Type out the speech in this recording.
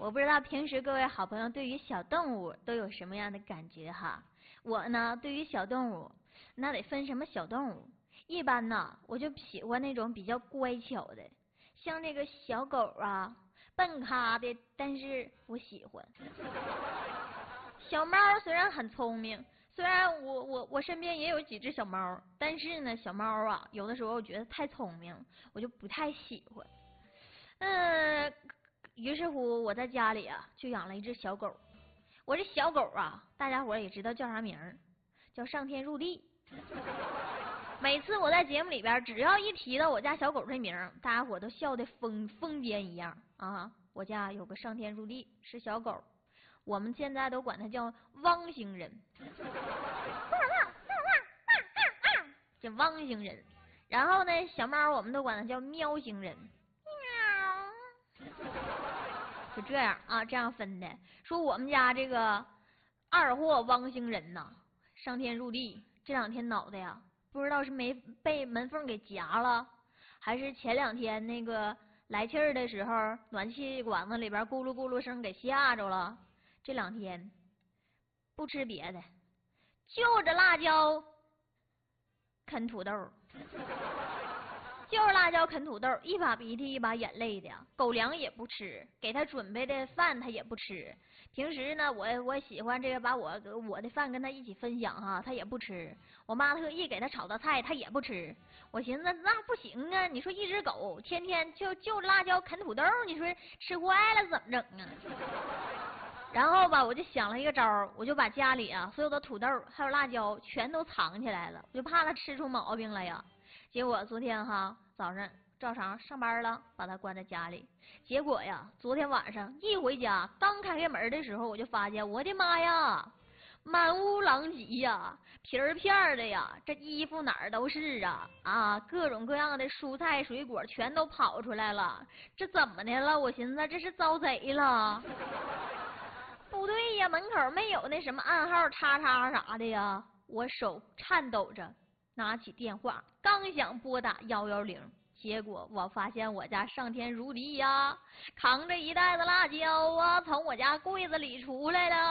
我不知道平时各位好朋友对于小动物都有什么样的感觉哈？我呢，对于小动物，那得分什么小动物。一般呢，我就喜欢那种比较乖巧的，像这个小狗啊，笨咖的，但是我喜欢。小猫虽然很聪明，虽然我身边也有几只小猫，但是呢，小猫啊，有的时候我觉得太聪明，我就不太喜欢。于是乎我在家里啊就养了一只小狗。我这小狗啊，大家伙也知道叫啥名儿，叫上天入地。每次我在节目里边，只要一提到我家小狗这名儿，大家伙都笑得疯癫一样啊！我家有个上天入地是小狗，我们现在都管它叫汪星人，叫汪星人。然后呢，小猫我们都管它叫喵星人，喵。就这样啊，这样分的。说我们家这个二货汪星人呐，上天入地，这两天脑袋呀，不知道是没被门缝给夹了，还是前两天那个来气儿的时候，暖气管子里边咕噜咕噜声给吓着了。这两天不吃别的，就着辣椒啃土豆。就是辣椒啃土豆，一把鼻涕一把眼泪的，狗粮也不吃，给他准备的饭他也不吃。平时呢，我喜欢这个把我的饭跟他一起分享哈，他也不吃。我妈特意给他炒的菜他也不吃。我寻思那不行啊，你说一只狗天天就辣椒啃土豆，你说吃坏了怎么整啊？然后吧，我就想了一个招，我就把家里啊所有的土豆还有辣椒全都藏起来了，我就怕他吃出毛病来呀。结果昨天哈早上照常上班了，把他关在家里。结果呀，昨天晚上一回家，刚开开门的时候，我就发现，我的妈呀，满屋狼藉呀，皮儿片的呀，这衣服哪儿都是啊，各种各样的蔬菜水果全都跑出来了，这怎么的了？我寻思这是遭贼了。不对呀，门口没有那什么暗号叉叉啥的呀。我手颤抖着拿起电话，刚想拨打110，结果我发现我家上天入地呀，扛着一袋子辣椒啊，从我家柜子里出来了。